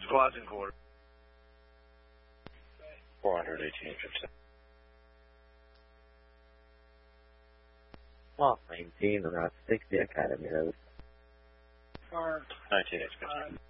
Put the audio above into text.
Squad's in quarter. 418.50. Lost 19, around 60 Academy Road. Car 19.50.